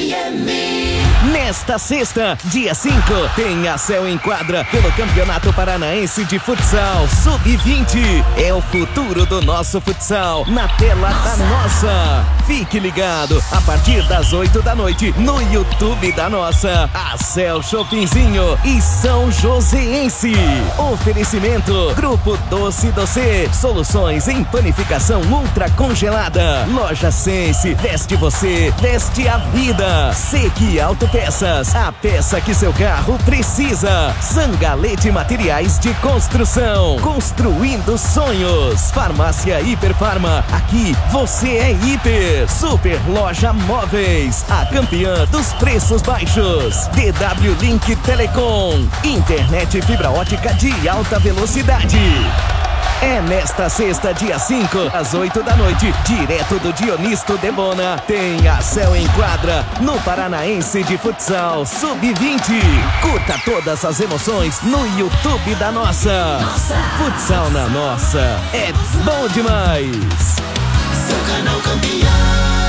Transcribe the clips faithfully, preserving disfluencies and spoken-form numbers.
M. Nesta sexta, dia cinco, tem a Céu em Quadra pelo Campeonato Paranaense de Futsal sub vinte. É o futuro do nosso futsal na tela nossa. da Nossa. Fique ligado, a partir das oito da noite, no YouTube da Nossa. A Céu Shoppingzinho e São Joséense. Oferecimento, Grupo Doce Doce. Soluções em panificação ultra congelada. Loja Sense, veste você, veste a vida. Sequi Autopeças, a peça que seu carro precisa. Zangalete Materiais de Construção, construindo sonhos. Farmácia Hiperfarma, aqui você é hiper. Super Loja Móveis, a campeã dos preços baixos. D W Link Telecom, internet fibra ótica de alta velocidade. É nesta sexta, dia cinco, às oito da noite, direto do Dionisto Debona, tem a Céu em Quadra no Paranaense de Futsal sub vinte. Curta todas as emoções no YouTube da Nossa. Nossa. Futsal na Nossa é bom demais. Seu canal campeão.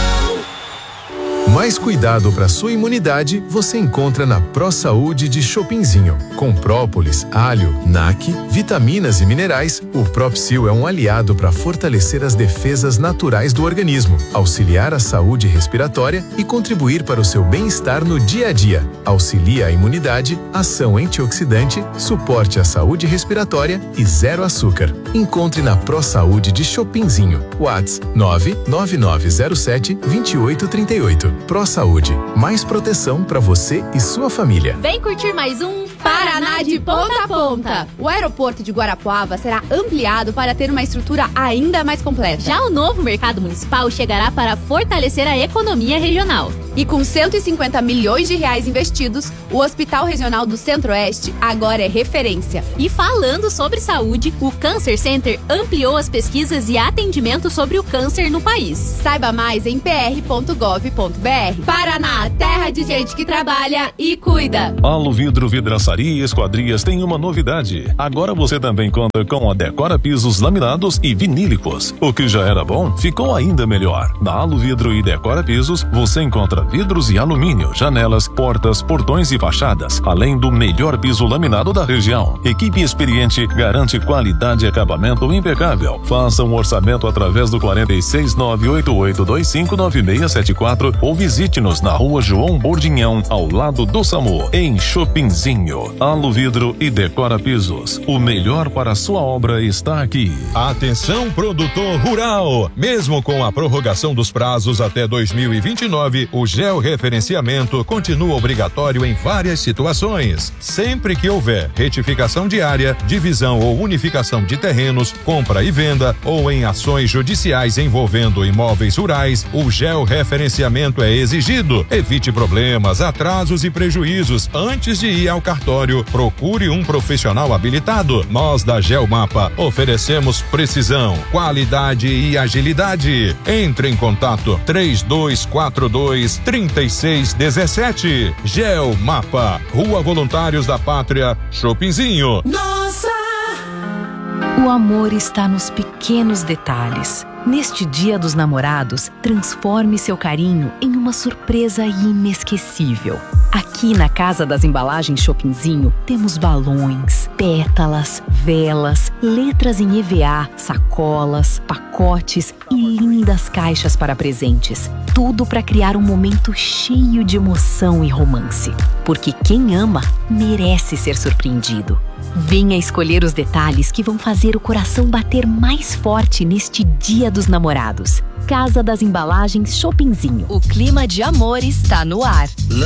Mais cuidado para sua imunidade você encontra na ProSaúde de Shoppingzinho. Com própolis, alho, N A C, vitaminas e minerais, o Propsil é um aliado para fortalecer as defesas naturais do organismo, auxiliar a saúde respiratória e contribuir para o seu bem-estar no dia a dia. Auxilia a imunidade, ação antioxidante, suporte à saúde respiratória e zero açúcar. Encontre na ProSaúde de Shoppingzinho. WhatsApp nove nove nove zero sete dois oito três oito. ProSaúde, mais proteção para você e sua família. Vem curtir mais um Paraná de ponta a ponta. O aeroporto de Guarapuava será ampliado para ter uma estrutura ainda mais completa. Já o novo mercado municipal chegará para fortalecer a economia regional. E com cento e cinquenta milhões de reais investidos, o Hospital Regional do Centro-Oeste agora é referência. E falando sobre saúde, o Cancer Center ampliou as pesquisas e atendimento sobre o câncer no país. Saiba mais em p r ponto gov ponto b r. Paraná, terra de gente que trabalha e cuida. Aluvidro Vidraçaria e Esquadrias tem uma novidade. Agora você também conta com a Decora Pisos laminados e vinílicos. O que já era bom, ficou ainda melhor. Na Aluvidro e Decora Pisos, você encontra vidros e alumínio, janelas, portas, portões e fachadas, além do melhor piso laminado da região. Equipe experiente garante qualidade e acabamento impecável. Faça um orçamento através do quarenta e seis, nove oito oito dois cinco nove seis sete quatro ou visite-nos na rua João Bordinhão, ao lado do SAMU, em Shoppingzinho. Aluvidro e Decora Pisos. O melhor para a sua obra está aqui. Atenção, produtor rural! Mesmo com a prorrogação dos prazos até dois mil e vinte e nove, o georreferenciamento continua obrigatório em várias situações. Sempre que houver retificação de área, divisão ou unificação de terrenos, compra e venda ou em ações judiciais envolvendo imóveis rurais, o georreferenciamento é exigido. Evite problemas, atrasos e prejuízos. Antes de ir ao cartório, procure um profissional habilitado. Nós da Geomapa oferecemos precisão, qualidade e agilidade. Entre em contato três dois quatro dois, três seis um sete. Geomapa, Rua Voluntários da Pátria, Shoppingzinho. Nossa! O amor está nos pequenos detalhes. Neste Dia dos Namorados, transforme seu carinho em uma surpresa inesquecível. Aqui na Casa das Embalagens Shoppingzinho, temos balões, pétalas, velas, letras em E V A, sacolas, pacotes e lindas caixas para presentes. Tudo para criar um momento cheio de emoção e romance. Porque quem ama merece ser surpreendido. Venha escolher os detalhes que vão fazer o coração bater mais forte neste Dia dos Namorados. Casa das Embalagens Shoppingzinho. O clima de amor está no ar.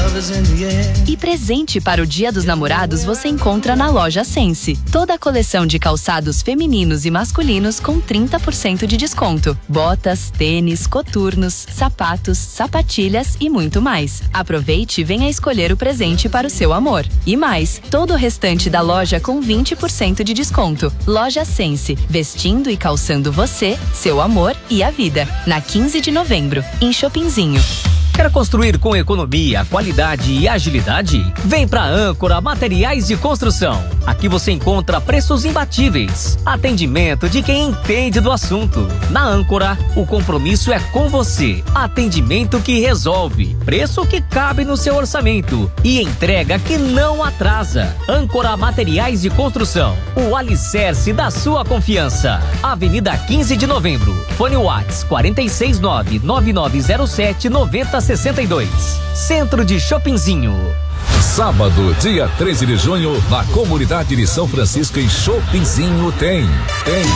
E presente para o Dia dos Namorados você encontra na Loja Sense. Toda a coleção de calçados femininos e masculinos com trinta por cento de desconto. Botas, tênis, coturnos, sapatos, sapatilhas e muito mais. Aproveite e venha escolher o presente para o seu amor. E mais, todo o restante da loja com vinte por cento de desconto. Loja Sense, vestindo e calçando você, seu amor e a vida. Na quinze de novembro, em Shoppingzinho. Quer construir com economia, qualidade e agilidade? Vem pra Âncora Materiais de Construção. Aqui você encontra preços imbatíveis, atendimento de quem entende do assunto. Na Âncora, o compromisso é com você. Atendimento que resolve, preço que cabe no seu orçamento e entrega que não atrasa. Âncora Materiais de Construção, o alicerce da sua confiança. Avenida quinze de novembro. Fone WhatsApp quatro seis nove, nove nove zero sete, nove zero seis dois. Centro de Shoppingzinho. Sábado, dia treze de junho, na comunidade de São Francisco, em Shoppingzinho, tem, tem.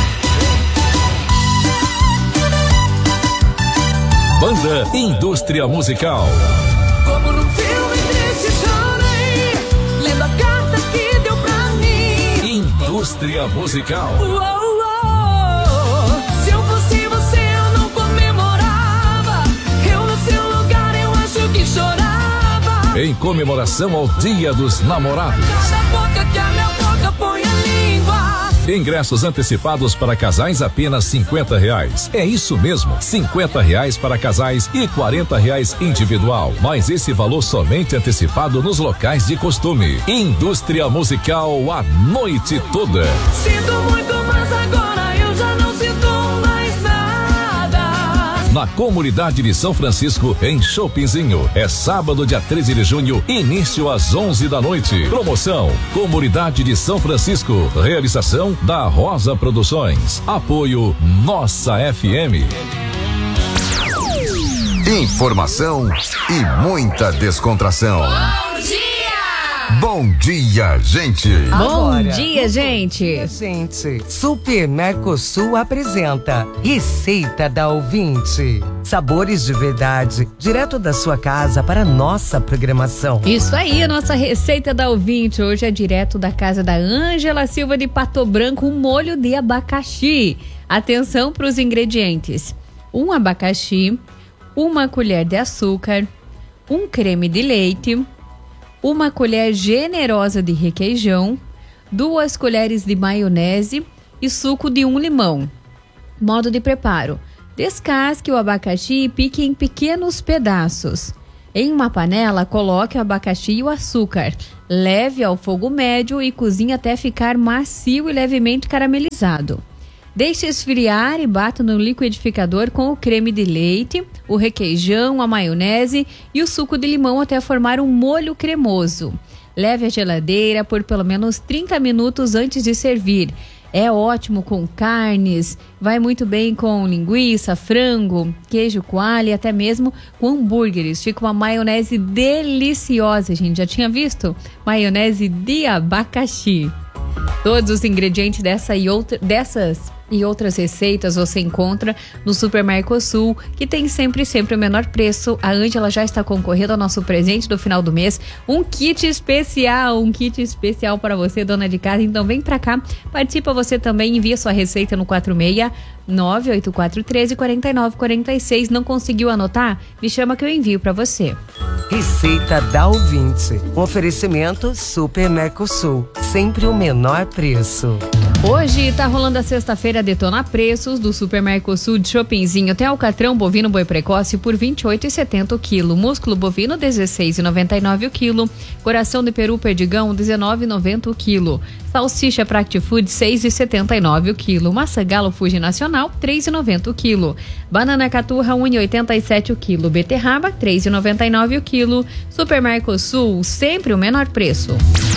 Banda Indústria Musical. Como num filme triste chorei, lendo a carta que deu pra mim. Indústria Musical. Uou, uou, se eu fosse você eu não comemorava, eu no seu lugar eu acho que chorava. Em comemoração ao Dia dos Namorados. Cada boca que a minha boca põe a língua. Ingressos antecipados para casais apenas cinquenta reais. É isso mesmo, cinquenta reais para casais e quarenta reais individual. Mas esse valor somente antecipado nos locais de costume. Indústria Musical a noite toda. Sinto muito, mas agora eu já não sinto mais nada. Na comunidade de São Francisco, em Shoppingzinho. É sábado, dia treze de junho, início às onze da noite. Promoção: Comunidade de São Francisco. Realização da Rosa Produções. Apoio Nossa F M. Informação e muita descontração. Bom dia! Bom dia, gente! Agora, Bom dia, gente! Gente, Super Mercosul apresenta Receita da Ouvinte. Sabores de verdade, direto da sua casa para nossa programação. Isso aí, a nossa Receita da Ouvinte hoje é direto da casa da Ângela Silva de Pato Branco, um molho de abacaxi. Atenção para os ingredientes: um abacaxi, uma colher de açúcar, um creme de leite, uma colher generosa de requeijão, duas colheres de maionese e suco de um limão. Modo de preparo: descasque o abacaxi e pique em pequenos pedaços. Em uma panela, coloque o abacaxi e o açúcar. Leve ao fogo médio e cozinhe até ficar macio e levemente caramelizado. Deixe esfriar e bata no liquidificador com o creme de leite, o requeijão, a maionese e o suco de limão até formar um molho cremoso. Leve à geladeira por pelo menos trinta minutos antes de servir. É ótimo com carnes, vai muito bem com linguiça, frango, queijo coalho e até mesmo com hambúrgueres. Fica uma maionese deliciosa, gente. Já tinha visto? Maionese de abacaxi. Todos os ingredientes dessa e outra, dessas e outras receitas você encontra no Super Mercosul, que tem sempre, sempre o menor preço. A Ângela já está concorrendo ao nosso presente do final do mês, um kit especial, um kit especial para você, dona de casa. Então vem pra cá, participa você também, envia sua receita no quatro seis nove oito quatro um três, quatro nove quatro seis. Não conseguiu anotar? Me chama que eu envio para você. Receita da Ouvinte. Um oferecimento Super Mercosul. Sempre o menor preço. Hoje tá rolando a sexta-feira Detona Preços do Super Mercosul de Shoppingzinho. Tem alcatrão bovino boi precoce por vinte e oito reais e setenta centavos o quilo. Músculo bovino dezesseis reais e noventa e nove centavos o quilo. Coração de peru perdigão dezenove reais e noventa centavos o quilo. Salsicha Pract Food seis reais e setenta e nove centavos o quilo. Massa Galo Fuji Nacional três reais e noventa centavos o quilo. Banana Caturra um real e oitenta e sete centavos o quilo. Beterraba três reais e noventa e nove centavos o quilo. Super Mercosul, sempre o menor preço.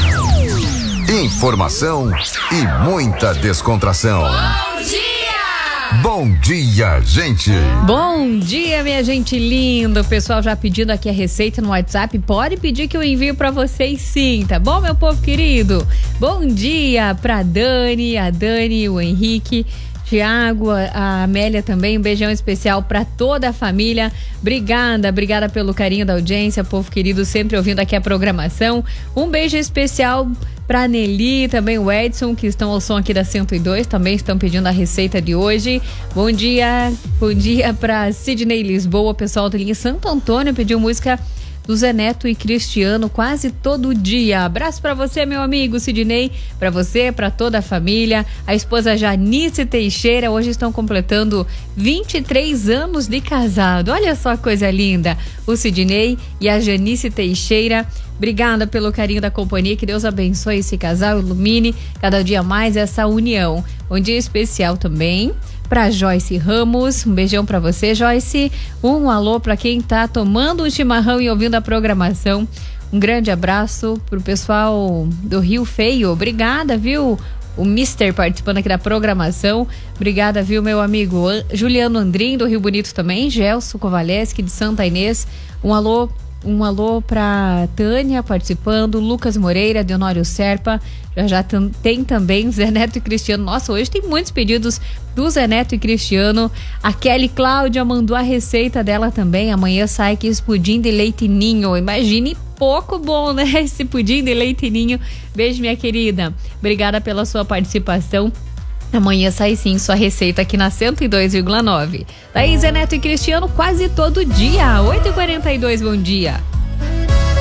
Informação e muita descontração. Bom dia! Bom dia, gente! Bom dia, minha gente linda. O pessoal já pedindo aqui a receita no WhatsApp. Pode pedir que eu envio pra vocês sim, tá bom, meu povo querido? Bom dia pra Dani, a Dani, o Henrique, Tiago, a Amélia também. Um beijão especial para toda a família. Obrigada, obrigada pelo carinho da audiência, povo querido, sempre ouvindo aqui a programação. Um beijo especial para Nelly, também o Edson, que estão ao som aqui da cento e dois, também estão pedindo a receita de hoje. Bom dia, bom dia para Sidney Lisboa, pessoal do linha Santo Antônio pediu música do Zé Neto e Cristiano quase todo dia. Abraço pra você, meu amigo Sidney, pra você, pra toda a família. A esposa Janice Teixeira, hoje estão completando vinte e três anos de casado. Olha só que coisa linda. O Sidney e a Janice Teixeira. Obrigada pelo carinho da companhia, que Deus abençoe esse casal, ilumine cada dia mais essa união. Um dia especial também para Joyce Ramos, um beijão para você, Joyce. Um alô para quem tá tomando um chimarrão e ouvindo a programação. Um grande abraço pro pessoal do Rio Feio. Obrigada, viu? O Mister participando aqui da programação. Obrigada, viu, meu amigo Juliano Andrim, do Rio Bonito também. Gelson Kovaleski, de Santa Inês. Um alô Um alô pra Tânia participando, Lucas Moreira, de Honório Serpa, já já tem também Zé Neto e Cristiano. Nossa, hoje tem muitos pedidos do Zé Neto e Cristiano. A Kelly Cláudia mandou a receita dela também. Amanhã sai aqui esse pudim de leite ninho. Imagine, pouco bom, né? Esse pudim de leite ninho. Beijo, minha querida. Obrigada pela sua participação. Amanhã sai sim sua receita aqui na cento e dois vírgula nove. Daí Zé Neto e Cristiano quase todo dia. oito e quarenta e dois, bom dia.